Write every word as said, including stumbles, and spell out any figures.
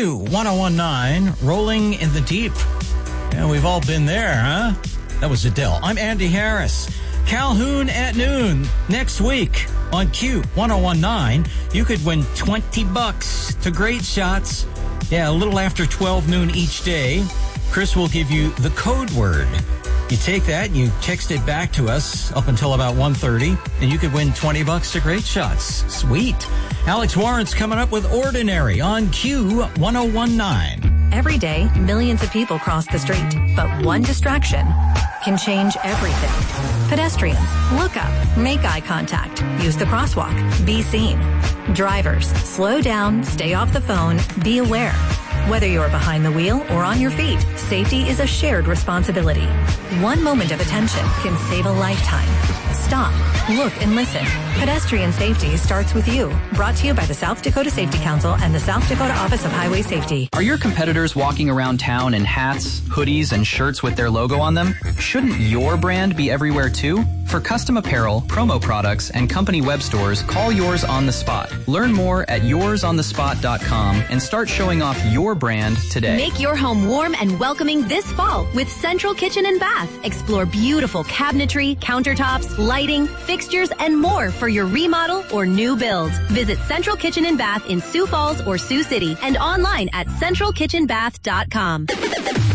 Q ten nineteen, Rolling in the Deep. Yeah, we've all been there, huh? That was Adele. I'm Andy Harris. Calhoun at noon next week on Q ten nineteen. You could win twenty bucks to Great Shots. Yeah, a little after twelve noon each day. Chris will give you the code word. You take that and you text it back to us up until about one thirty, and you could win twenty bucks to Great Shots. Sweet. Alex Warren's coming up with Ordinary on Q ten nineteen. Every day, millions of people cross the street, but one distraction can change everything. Pedestrians, look up, make eye contact, use the crosswalk, be seen. Drivers, slow down, stay off the phone, be aware. Whether you're behind the wheel or on your feet, safety is a shared responsibility. One moment of attention can save a lifetime. Stop, look, and listen. Pedestrian safety starts with you. Brought to you by the South Dakota Safety Council and the South Dakota Office of Highway Safety. Are your competitors walking around town in hats, hoodies, and shirts with their logo on them? Shouldn't your brand be everywhere too? For custom apparel, promo products, and company web stores, call Yours on the Spot. Learn more at yours on the spot dot com and start showing off your brand today. Make your home warm and welcoming this fall with Central Kitchen and Bath. Explore beautiful cabinetry, countertops, lighting, fixtures, and more for your remodel or new build. Visit Central Kitchen and Bath in Sioux Falls or Sioux City and online at central kitchen bath dot com.